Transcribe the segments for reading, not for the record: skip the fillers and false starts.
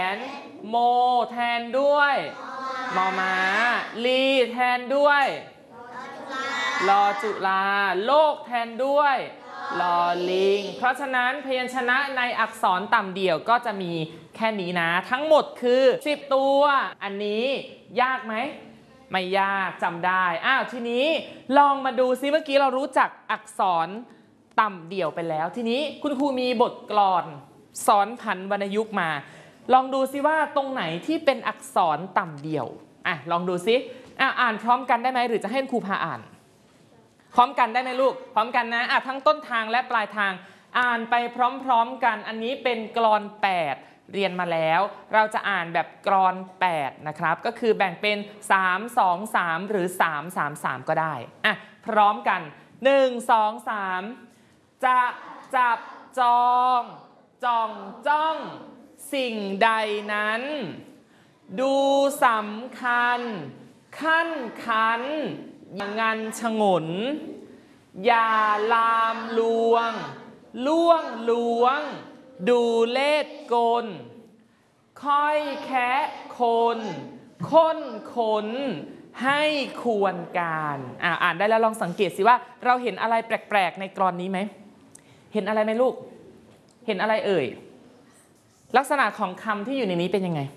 นโมแทนด้วยมอม้าลีแทนด้วยลอจุลาโลกแทนด้วยลอลิงเพราะฉะนั้นพยัญชนะในอักษรต่ำเดี่ยวก็จะมีแค่นี้นะทั้งหมดคือ10ตัวอันนี้ยากไหมไม่ยากจำได้ทีนี้ลองมาดูซิเมื่อกี้เรารู้จักอักษรต่ำเดี่ยวไปแล้วทีนี้คุณครูมีบทกลอนสอนผันวรรณยุกต์มาลองดูซิว่าตรงไหนที่เป็นอักษรต่ำเดี่ยวลองดูซิอ่านพร้อมกันได้ไหมหรือจะให้ครูพาอ่านพร้อมกันได้ไหมลูกพร้อมกันนะทั้งต้นทางและปลายทางอ่านไปพร้อมๆกันอันนี้เป็นกลอน8เรียนมาแล้วเราจะอ่านแบบกลอน8นะครับก็คือแบ่งเป็น3 2 3หรือ3 3 3ก็ได้พร้อมกัน1 2 3จะจับจองจ้องจ้องสิ่งใดนั้นดูสำคัญขั้นขันงันฉงนอย่าลามลวงล่วงล้วงดูเลศกลค่อยแคะคนค้นขนให้ควรการอ่านได้แล้วลองสังเกตสิว่าเราเห็นอะไรแปลกๆในกลอนนี้ไหมเห็นอะไรไหมลูกเห็นอะไรเอ่ยลักษณะของคำที่อยู่ในนี้เป็นยังไง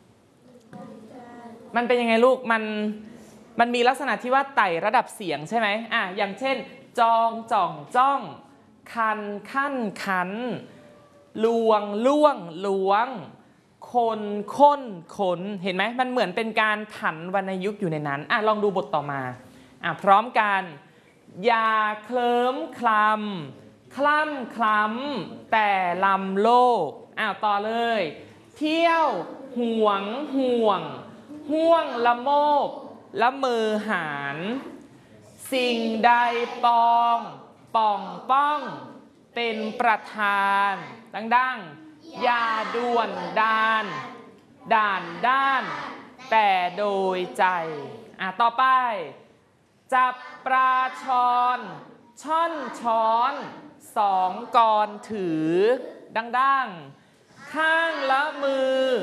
มันเป็นยังไงลูกมันมีลักษณะที่ว่าไต่ระดับเสียงใช่ไหมอย่างเช่นจองจ่องจ้องคันขั้นขันลวงล่วงล้วงคนค้นขนเห็นไหมมันเหมือนเป็นการผันวรรณยุกต์อยู่ในนั้นลองดูบทต่อมาพร้อมกันอย่าเคลิ้มคลำคล่ำคล้ำแต่ลำโลกต่อเลยเที่ยวห่วงห่วงละโมบละเมอหารสิ่งใดปองป่องป้องเป็นประธานดังๆอย่าด่วนด้านด้านแต่โดยใจต่อไปจับปลาช้อนช่อนช้อน2 กรถือดังๆข้างละมื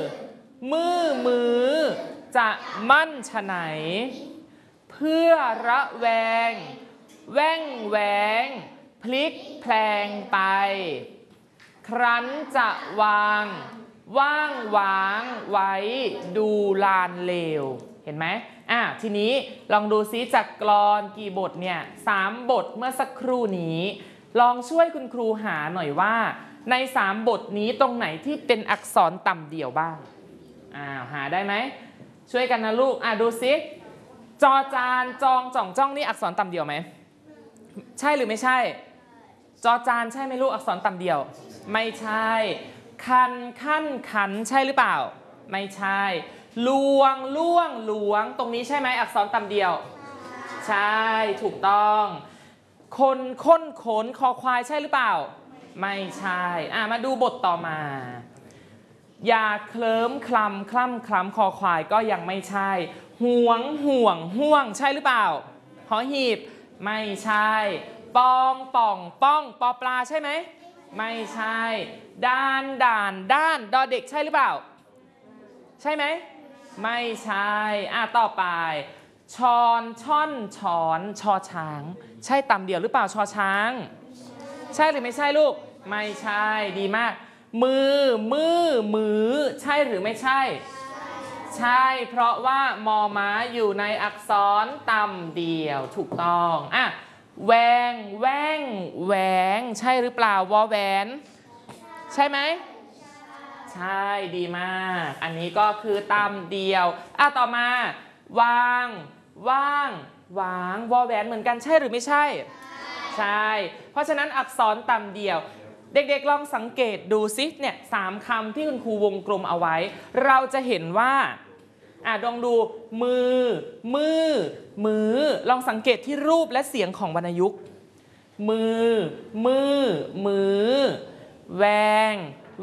อจะมั่นฉะไหนเพื่อระแวงแว่งแหวงพลิกแพลงไปครั้นจะว่างวางไว้ดูลานเลวเห็นไหมทีนี้ลองดูซิจากกลอนกี่บทเนี่ย3 บทเมื่อสักครู่นี้ลองช่วยคุณครูหาหน่อยว่าใน3 บทนี้ตรงไหนที่เป็นอักษรต่ำเดี่ยวบ้างหาได้ไหมช่วยกันนะลูกดูซิจอจานจองจ่องจ้องนี่อักษรต่ำเดี่ยวไหมใช่หรือไม่ใช่จอจานใช่ไหมลูกอักษรต่ำเดี่ยวไม่ใช่คันขั้นขันใช่หรือเปล่าไม่ใช่ลวงล่วงล้วงตรงนี้ใช่ไหมอักษรต่ำเดี่ยวใช่ถูกต้องคนค้นขนคอควายใช่หรือเปล่าไม่ใช่มาดูบทต่อมาอย่าเคลิ้มคลำคล่ำคล้ำคอควายก็ยังไม่ใช่ห่วงใช่หรือเปล่าหอหีบไม่ใช่ปองป่องป้องปอปลาใช่ไหมไม่ใช่ด้านดอเด็กใช่หรือเปล่าใช่ไหมไม่ใช่ต่อไปช้อนช่อนช้อนชอช้างใช่ต่ำเดี่ยวหรือเปล่าชอช้างใช่หรือไม่ใช่ลูกไม่ใช่ดีมากมือใช่หรือไม่ใช่ใช่เพราะว่ามอม้าอยู่ในอักษรต่ำเดี่ยวถูกต้องแหวงใช่หรือเปล่าวอแหวนใช่ไหมใช่ดีมากอันนี้ก็คือต่ำเดี่ยวต่อมาวางวอแหวนเหมือนกันใช่หรือไม่ใช่ใช่เพราะฉะนั้นอักษรต่ำเดี่ยวเด็กๆลองสังเกตดูซิเนี่ย3 คำที่คุณครูวงกลมเอาไว้เราจะเห็นว่าลองดูมือลองสังเกตที่รูปและเสียงของวรรณยุกต์มือแหวง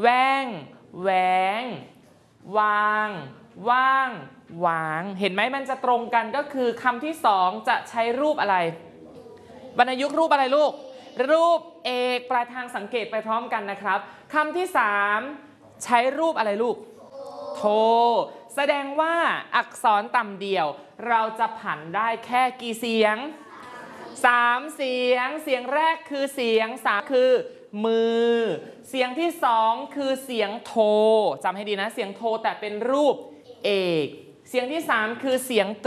วางเห็นไหมมันจะตรงกันก็คือคำที่2จะใช้รูปอะไรวรรณยุกต์รูปอะไรลูกรูปเอกปลายทางสังเกตไปพร้อมกันนะครับคำที่3ใช้รูปอะไรลูกโทแสดงว่าอักษรต่ำเดี่ยว เราจะผันได้แค่กี่เสียง3เสียงเสียงแรกคือเสียง3คือมือเสียงที่2คือเสียงโทจำให้ดีนะเสียงโทแต่เป็นรูปเอกเสียงที่3คือเสียง